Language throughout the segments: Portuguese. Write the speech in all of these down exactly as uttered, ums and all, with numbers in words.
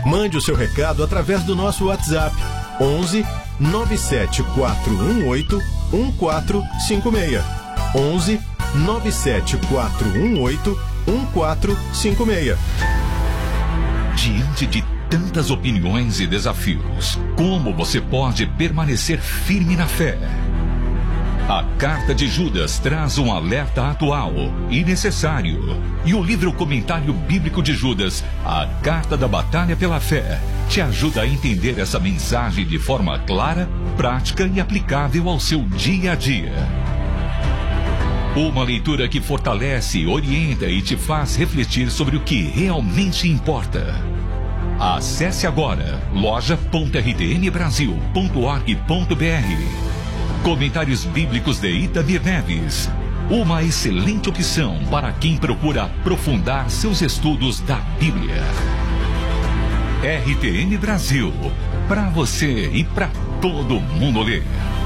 Mande o seu recado através do nosso WhatsApp onze nove sete quatro um oito um quatro cinco seis. onze nove sete quatro um oito um quatro cinco seis. Diante de tantas opiniões e desafios, como você pode permanecer firme na fé? A Carta de Judas traz um alerta atual e necessário. E o livro Comentário Bíblico de Judas, a Carta da Batalha pela Fé, te ajuda a entender essa mensagem de forma clara, prática e aplicável ao seu dia a dia. Uma leitura que fortalece, orienta e te faz refletir sobre o que realmente importa. Acesse agora loja ponto r t m brasil ponto org ponto b r. Comentários Bíblicos de Itamir Neves. Uma excelente opção para quem procura aprofundar seus estudos da Bíblia. R T M Brasil. Para você e para todo mundo ler.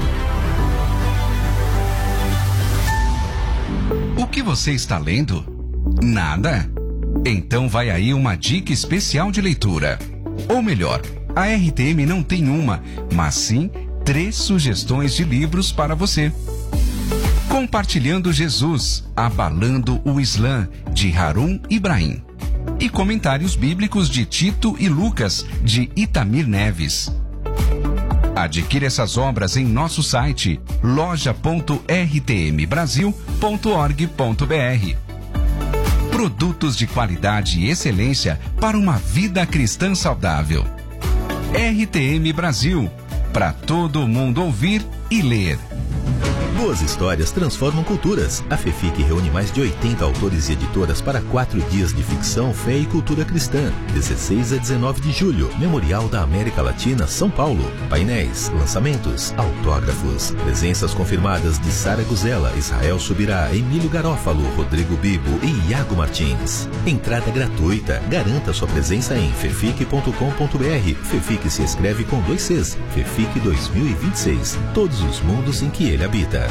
O que você está lendo? Nada? Então vai aí uma dica especial de leitura. Ou melhor, a R T M não tem uma, mas sim três sugestões de livros para você. Compartilhando Jesus, Abalando o Islã, de Harun Ibrahim. E Comentários Bíblicos de Tito e Lucas, de Itamir Neves. Adquira essas obras em nosso site loja ponto r t m brasil ponto org ponto b r. Produtos de qualidade e excelência para uma vida cristã saudável. R T M Brasil, para todo mundo ouvir e ler. Boas histórias transformam culturas. A FEFIC reúne mais de oitenta autores e editoras para quatro dias de ficção, fé e cultura cristã. dezesseis a dezenove de julho, Memorial da América Latina, São Paulo. Painéis, lançamentos, autógrafos. Presenças confirmadas de Sara Guzella, Israel Subirá, Emílio Garófalo, Rodrigo Bibo e Iago Martins. Entrada gratuita. Garanta sua presença em fefic ponto com ponto b r. FEFIC se escreve com dois Cs. FEFIC dois mil e vinte e seis. Todos os mundos em que ele habita.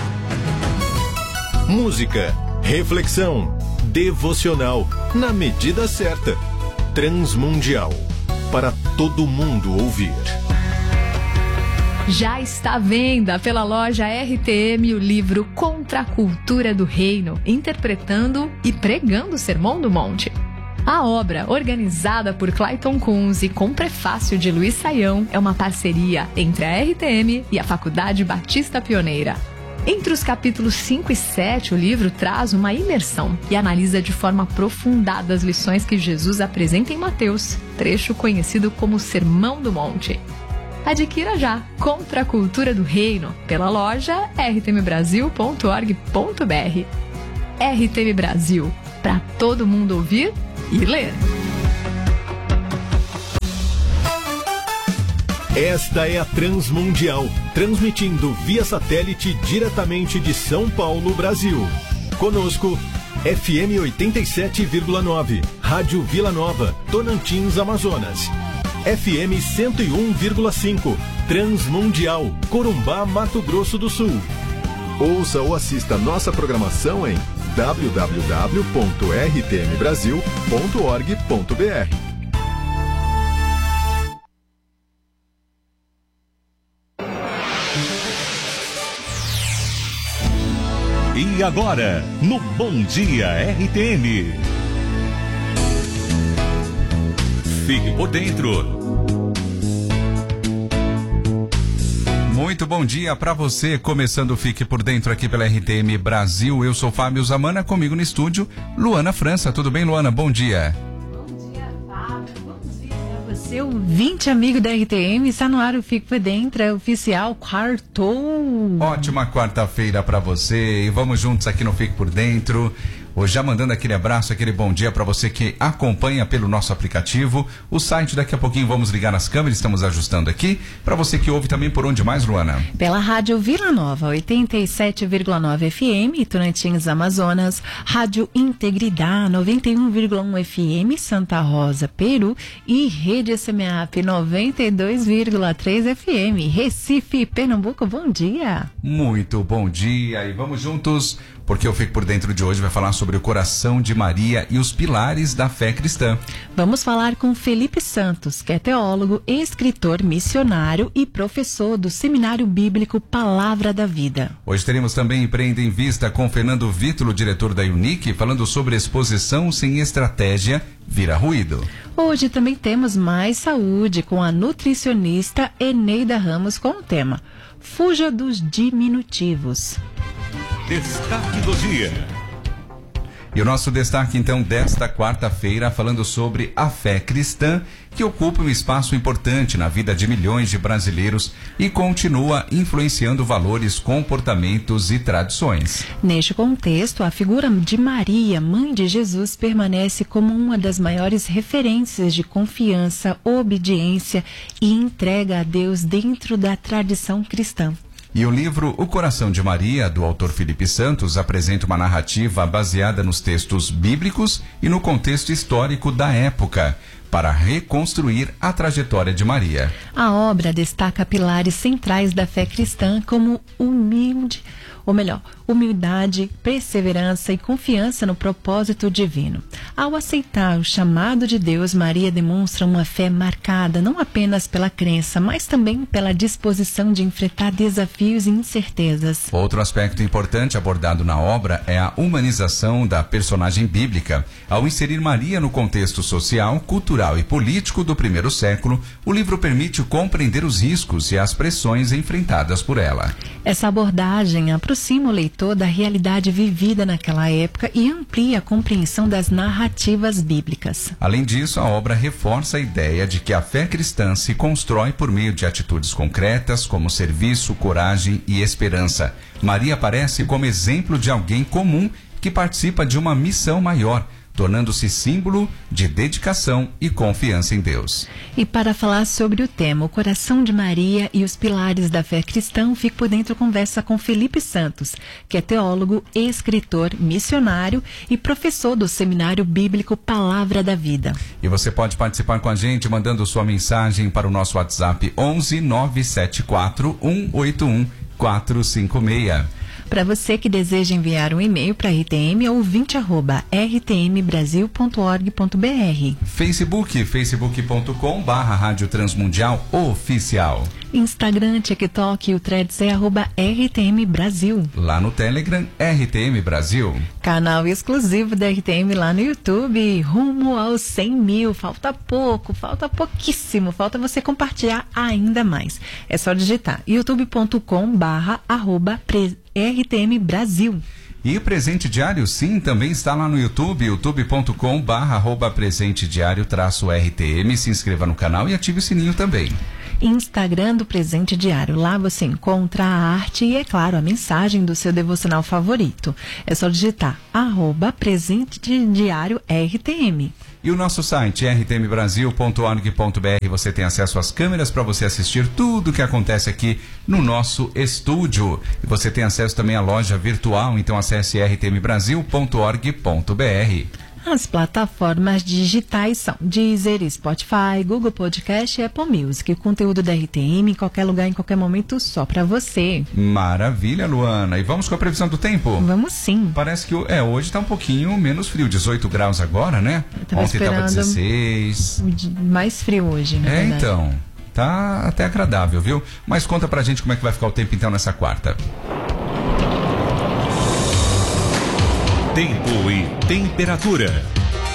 Música, reflexão, devocional, na medida certa. Transmundial, para todo mundo ouvir. Já está à venda pela loja R T M o livro Contra a Cultura do Reino, interpretando e pregando o Sermão do Monte. A obra, organizada por Clayton Kunz e com prefácio de Luiz Saião, é uma parceria entre a R T M e a Faculdade Batista Pioneira. Entre os capítulos cinco e sete, o livro traz uma imersão e analisa de forma aprofundada as lições que Jesus apresenta em Mateus, trecho conhecido como Sermão do Monte. Adquira já Contra a Cultura do Reino pela loja r t m brasil ponto org ponto b r. R T M Brasil, para todo mundo ouvir e ler. Esta é a Transmundial, transmitindo via satélite diretamente de São Paulo, Brasil. Conosco, F M oitenta e sete vírgula nove, Rádio Vila Nova, Tocantins, Amazonas. F M cento e um vírgula cinco, Transmundial, Corumbá, Mato Grosso do Sul. Ouça ou assista nossa programação em w w w ponto r t m brasil ponto org ponto b r. E agora, no Bom Dia R T M. Fique por dentro. Muito bom dia para você, começando o Fique por Dentro aqui pela R T M Brasil. Eu sou Fábio Zamana, comigo no estúdio, Luana França. Tudo bem, Luana? Bom dia. Bom dia, Fábio. Bom dia para você, ouvinte amigo da R T M. Está no ar o Fique por Dentro, é oficial, quartou. Ótima quarta-feira para você e vamos juntos aqui no Fique por Dentro. Hoje já mandando aquele abraço, aquele bom dia para você que acompanha pelo nosso aplicativo. O site, daqui a pouquinho vamos ligar nas câmeras, estamos ajustando aqui. Para você que ouve também por onde mais, Luana? Pela Rádio Vila Nova, oitenta e sete vírgula nove F M, Tocantins, Amazonas. Rádio Integridade, noventa e um vírgula um F M, Santa Rosa, Peru. E Rede S M A P, noventa e dois vírgula três F M, Recife, Pernambuco. Bom dia. Muito bom dia e vamos juntos. porque o Fique por Dentro de hoje vai falar sobre o coração de Maria e os pilares da fé cristã. Vamos falar com Felipe Santos, que é teólogo, escritor, missionário e professor do Seminário Bíblico Palavra da Vida. Hoje teremos também Empreenda em Vista com Fernando Vítulo, diretor da Unique, falando sobre exposição sem estratégia vira ruído. Hoje também temos Mais Saúde com a nutricionista Eneida Ramos com o tema Fuja dos Diminutivos. Destaque do dia. E o nosso destaque, então, desta quarta-feira, falando sobre a fé cristã, que ocupa um espaço importante na vida de milhões de brasileiros e continua influenciando valores, comportamentos e tradições. Neste contexto, a figura de Maria, mãe de Jesus, permanece como uma das maiores referências de confiança, obediência e entrega a Deus dentro da tradição cristã. E o livro O Coração de Maria, do autor Felipe Santos, apresenta uma narrativa baseada nos textos bíblicos e no contexto histórico da época, para reconstruir a trajetória de Maria. A obra destaca pilares centrais da fé cristã como humilde, ou melhor, humildade, perseverança e confiança no propósito divino. Ao aceitar o chamado de Deus, Maria demonstra uma fé marcada não apenas pela crença, mas também pela disposição de enfrentar desafios e incertezas. Outro aspecto importante abordado na obra é a humanização da personagem bíblica. Ao inserir Maria no contexto social, cultural e político do primeiro século, o livro permite compreender os riscos e as pressões enfrentadas por ela. Essa abordagem aproxima o leitor da realidade vivida naquela época e amplia a compreensão das narrativas bíblicas. Além disso, a obra reforça a ideia de que a fé cristã se constrói por meio de atitudes concretas como serviço, coragem e esperança. Maria aparece como exemplo de alguém comum que participa de uma missão maior, tornando-se símbolo de dedicação e confiança em Deus. E para falar sobre o tema, o coração de Maria e os pilares da fé cristã, Fique por Dentro conversa com Felipe Santos, que é teólogo, escritor, missionário e professor do Seminário Bíblico Palavra da Vida. E você pode participar com a gente mandando sua mensagem para o nosso WhatsApp onze nove sete quatro um oito um quatro cinco seis. Para você que deseja enviar um e-mail para R T M, ouvinte arroba r t m brasil ponto org ponto b r. Facebook, facebook ponto com barra Rádio Transmundial Oficial. Instagram, TikTok e o Threads é arroba R T M Brasil. Lá no Telegram, R T M Brasil. Canal exclusivo da R T M lá no YouTube, rumo aos cem mil. Falta pouco, falta pouquíssimo, falta você compartilhar ainda mais. É só digitar youtube ponto com barra arroba R T M Brasil. E o Presente Diário, sim, também está lá no YouTube, youtube ponto com barra arroba presente diário traço R T M. Se inscreva no canal e ative o sininho também. Instagram do Presente Diário. Lá você encontra a arte e, é claro, a mensagem do seu devocional favorito. É só digitar arroba Presente Diário R T M. E o nosso site, r t m brasil ponto org ponto b r, você tem acesso às câmeras para você assistir tudo o que acontece aqui no nosso estúdio. E você tem acesso também à loja virtual, então acesse r t m brasil ponto org ponto b r. As plataformas digitais são Deezer, Spotify, Google Podcast e Apple Music. O conteúdo da R T M em qualquer lugar, em qualquer momento, só para você. Maravilha, Luana. E vamos com a previsão do tempo? Vamos sim. Parece que é, hoje está um pouquinho menos frio, dezoito graus agora, né? Ontem estava dezesseis. Mais frio hoje, na É, verdade. então. Tá até agradável, viu? Mas conta pra gente como é que vai ficar o tempo então nessa quarta. Tempo e temperatura.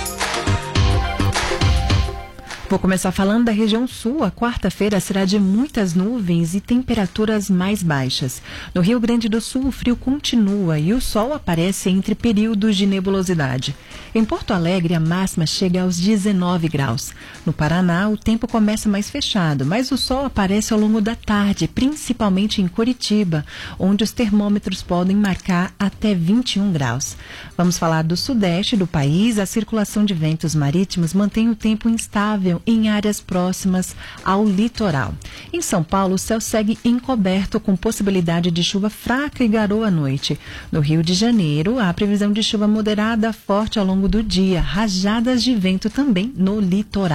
Vou começar falando da região sul. A quarta-feira será de muitas nuvens e temperaturas mais baixas. No Rio Grande do Sul, o frio continua e o sol aparece entre períodos de nebulosidade. Em Porto Alegre, a máxima chega aos dezenove graus. No Paraná, o tempo começa mais fechado, mas o sol aparece ao longo da tarde, principalmente em Curitiba, onde os termômetros podem marcar até vinte e um graus. Vamos falar do sudeste do país. A circulação de ventos marítimos mantém o tempo instável em áreas próximas ao litoral. Em São Paulo, o céu segue encoberto com possibilidade de chuva fraca e garoa à noite. No Rio de Janeiro, há previsão de chuva moderada forte ao longo do dia, rajadas de vento também no litoral.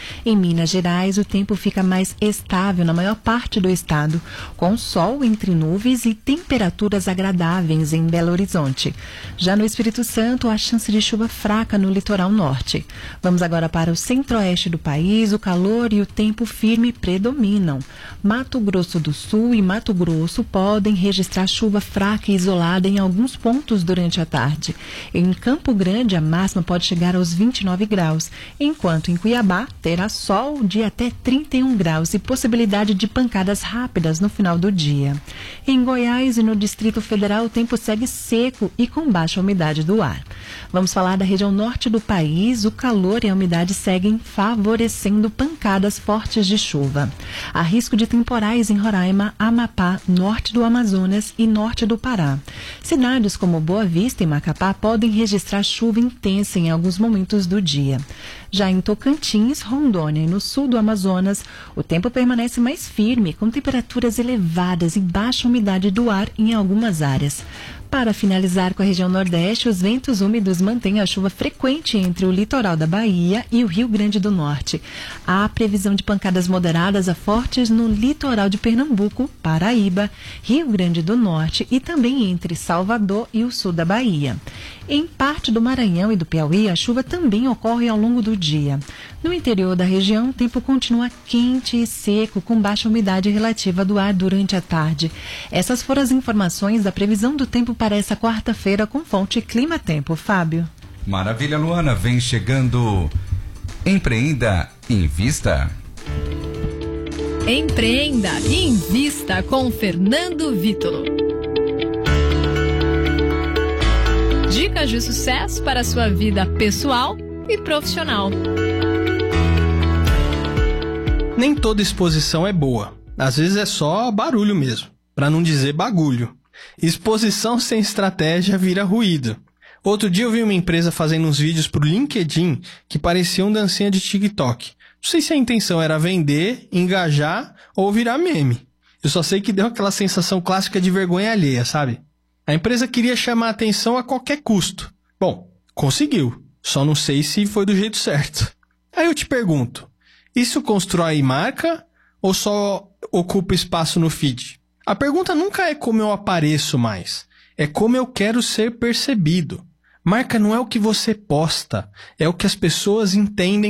Em Minas Gerais, o tempo fica mais estável na maior parte do estado, com sol entre nuvens e temperaturas agradáveis em Belo Horizonte. Já no Espírito Santo, há chance de chuva fraca no litoral norte. Vamos agora para o centro-oeste do país. O calor e o tempo firme predominam. Mato Grosso do Sul e Mato Grosso podem registrar chuva fraca e isolada em alguns pontos durante a tarde. Em Campo Grande, a máxima pode chegar aos vinte e nove graus, enquanto em Cuiabá terá sol de até trinta e um graus e possibilidade de pancadas rápidas no final do dia. Em Goiás e no Distrito Federal, o tempo segue seco e com baixa umidade do ar. Vamos falar da região norte do país. O calor e a umidade seguem favorecendo pancadas fortes de chuva. Há risco de temporais em Roraima, Amapá, norte do Amazonas e norte do Pará. Cidades como Boa Vista e Macapá podem registrar chuva intensa em alguns momentos do dia. Já em Tocantins, Rondônia e no sul do Amazonas, o tempo permanece mais firme, com temperaturas elevadas e baixa umidade do ar em algumas áreas. Para finalizar com a região Nordeste, os ventos úmidos mantêm a chuva frequente entre o litoral da Bahia e o Rio Grande do Norte. Há previsão de pancadas moderadas a fortes no litoral de Pernambuco, Paraíba, Rio Grande do Norte e também entre Salvador e o sul da Bahia. Em parte do Maranhão e do Piauí, a chuva também ocorre ao longo do dia. No interior da região, o tempo continua quente e seco, com baixa umidade relativa do ar durante a tarde. Essas foram as informações da previsão do tempo para essa quarta-feira com fonte Clima Tempo. Fábio. Maravilha, Luana. Vem chegando Empreenda, Invista. Empreenda e Invista com Fernando Vítolo. Dicas de sucesso para a sua vida pessoal e profissional. Nem toda exposição é boa. Às vezes é só barulho mesmo, para não dizer bagulho. Exposição sem estratégia vira ruído. Outro dia eu vi uma empresa fazendo uns vídeos pro LinkedIn que pareciam dancinha de TikTok. Não sei se a intenção era vender, engajar ou virar meme. Eu só sei que deu aquela sensação clássica de vergonha alheia, sabe? A empresa queria chamar a atenção a qualquer custo. Bom, conseguiu. Só não sei se foi do jeito certo. Aí eu te pergunto, isso constrói marca ou só ocupa espaço no feed? A pergunta nunca é como eu apareço mais, é como eu quero ser percebido. Marca não é o que você posta, é o que as pessoas entendem